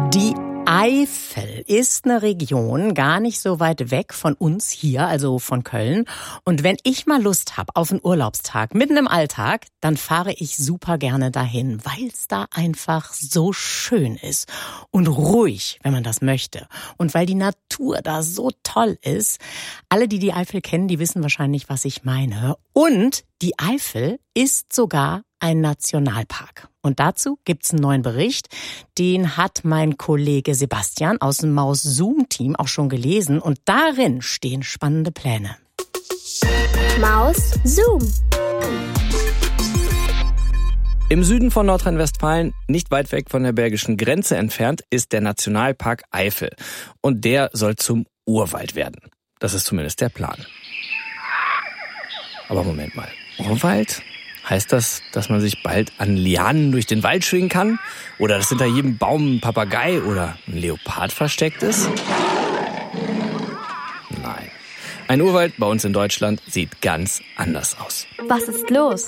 Die Eifel ist eine Region gar nicht so weit weg von uns hier, also von Köln. Und wenn ich mal Lust habe auf einen Urlaubstag mitten im Alltag, dann fahre ich super gerne dahin, weil es da einfach so schön ist und ruhig, wenn man das möchte. Und weil die Natur da so toll ist. Alle, die die Eifel kennen, die wissen wahrscheinlich, was ich meine. Und die Eifel ist sogar ein Nationalpark. Und dazu gibt's einen neuen Bericht. Den hat mein Kollege Sebastian aus dem Maus-Zoom-Team auch schon gelesen. Und darin stehen spannende Pläne. Maus-Zoom. Im Süden von Nordrhein-Westfalen, nicht weit weg von der bergischen Grenze entfernt, ist der Nationalpark Eifel. Und der soll zum Urwald werden. Das ist zumindest der Plan. Aber Moment mal, Urwald? Heißt das, dass man sich bald an Lianen durch den Wald schwingen kann? Oder dass hinter jedem Baum ein Papagei oder ein Leopard versteckt ist? Nein. Ein Urwald bei uns in Deutschland sieht ganz anders aus. Was ist los?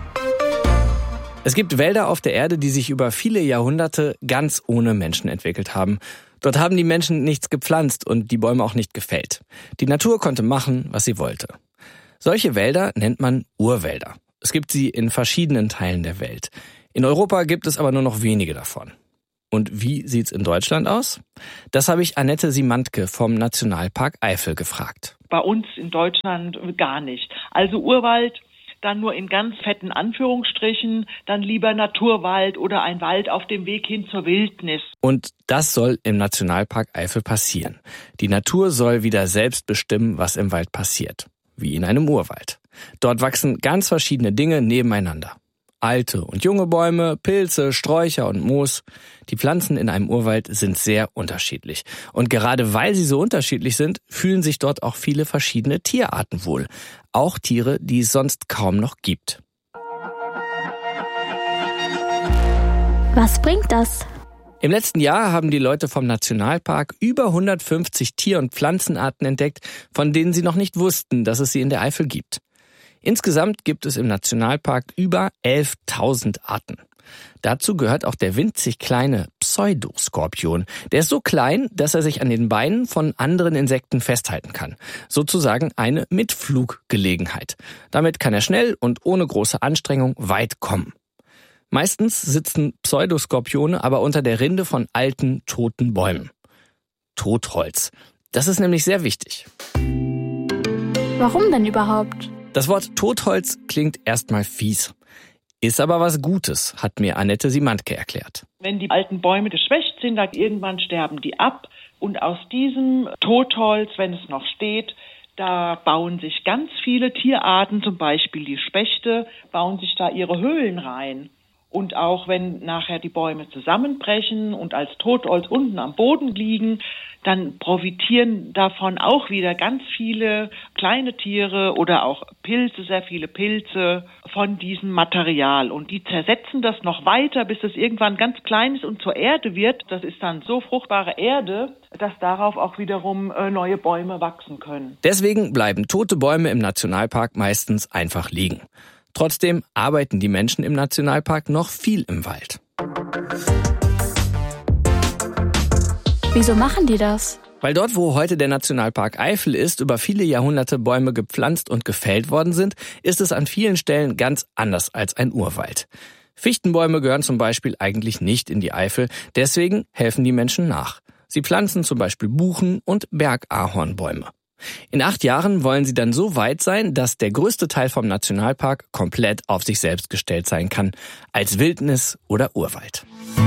Es gibt Wälder auf der Erde, die sich über viele Jahrhunderte ganz ohne Menschen entwickelt haben. Dort haben die Menschen nichts gepflanzt und die Bäume auch nicht gefällt. Die Natur konnte machen, was sie wollte. Solche Wälder nennt man Urwälder. Es gibt sie in verschiedenen Teilen der Welt. In Europa gibt es aber nur noch wenige davon. Und wie sieht's in Deutschland aus? Das habe ich Annette Simantke vom Nationalpark Eifel gefragt. Bei uns in Deutschland gar nicht. Also Urwald, dann nur in ganz fetten Anführungsstrichen, dann lieber Naturwald oder ein Wald auf dem Weg hin zur Wildnis. Und das soll im Nationalpark Eifel passieren. Die Natur soll wieder selbst bestimmen, was im Wald passiert. Wie in einem Urwald. Dort wachsen ganz verschiedene Dinge nebeneinander. Alte und junge Bäume, Pilze, Sträucher und Moos. Die Pflanzen in einem Urwald sind sehr unterschiedlich. Und gerade weil sie so unterschiedlich sind, fühlen sich dort auch viele verschiedene Tierarten wohl. Auch Tiere, die es sonst kaum noch gibt. Was bringt das? Im letzten Jahr haben die Leute vom Nationalpark über 150 Tier- und Pflanzenarten entdeckt, von denen sie noch nicht wussten, dass es sie in der Eifel gibt. Insgesamt gibt es im Nationalpark über 11.000 Arten. Dazu gehört auch der winzig kleine Pseudoskorpion. Der ist so klein, dass er sich an den Beinen von anderen Insekten festhalten kann. Sozusagen eine Mitfluggelegenheit. Damit kann er schnell und ohne große Anstrengung weit kommen. Meistens sitzen Pseudoskorpione aber unter der Rinde von alten, toten Bäumen. Totholz. Das ist nämlich sehr wichtig. Warum denn überhaupt? Das Wort Totholz klingt erstmal fies. Ist aber was Gutes, hat mir Annette Simantke erklärt. Wenn die alten Bäume geschwächt sind, dann irgendwann sterben die ab. Und aus diesem Totholz, wenn es noch steht, da bauen sich ganz viele Tierarten, zum Beispiel die Spechte, bauen sich da ihre Höhlen rein. Und auch wenn nachher die Bäume zusammenbrechen und als Totholz unten am Boden liegen, dann profitieren davon auch wieder ganz viele kleine Tiere oder auch Pilze, sehr viele Pilze von diesem Material. Und die zersetzen das noch weiter, bis es irgendwann ganz klein ist und zur Erde wird. Das ist dann so fruchtbare Erde, dass darauf auch wiederum neue Bäume wachsen können. Deswegen bleiben tote Bäume im Nationalpark meistens einfach liegen. Trotzdem arbeiten die Menschen im Nationalpark noch viel im Wald. Wieso machen die das? Weil dort, wo heute der Nationalpark Eifel ist, über viele Jahrhunderte Bäume gepflanzt und gefällt worden sind, ist es an vielen Stellen ganz anders als ein Urwald. Fichtenbäume gehören zum Beispiel eigentlich nicht in die Eifel, deswegen helfen die Menschen nach. Sie pflanzen zum Beispiel Buchen- und Bergahornbäume. In 8 Jahren wollen sie dann so weit sein, dass der größte Teil vom Nationalpark komplett auf sich selbst gestellt sein kann, als Wildnis oder Urwald.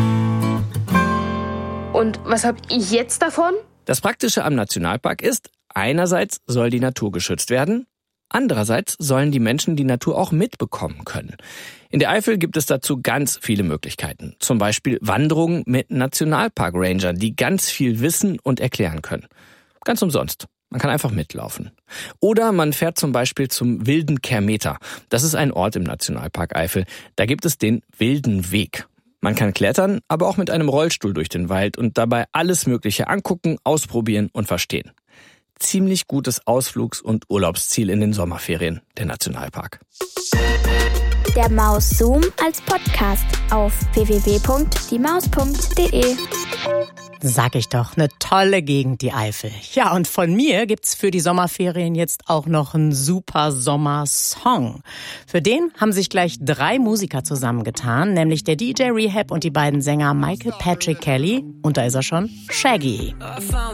Und was habe ich jetzt davon? Das Praktische am Nationalpark ist, einerseits soll die Natur geschützt werden, andererseits sollen die Menschen die Natur auch mitbekommen können. In der Eifel gibt es dazu ganz viele Möglichkeiten, zum Beispiel Wanderungen mit Nationalpark-Rangern, die ganz viel wissen und erklären können. Ganz umsonst. Man kann einfach mitlaufen. Oder man fährt zum Beispiel zum Wilden Kermeter. Das ist ein Ort im Nationalpark Eifel. Da gibt es den Wilden Weg. Man kann klettern, aber auch mit einem Rollstuhl durch den Wald und dabei alles Mögliche angucken, ausprobieren und verstehen. Ziemlich gutes Ausflugs- und Urlaubsziel in den Sommerferien, der Nationalpark. Der Maus-Zoom als Podcast auf www.diemaus.de. Sag ich doch, eine tolle Gegend, die Eifel. Ja, und von mir gibt's für die Sommerferien jetzt auch noch einen super Sommersong. Für den haben sich gleich 3 Musiker zusammengetan, nämlich der DJ Rehab und die beiden Sänger Michael Patrick Kelly und da ist er schon, Shaggy.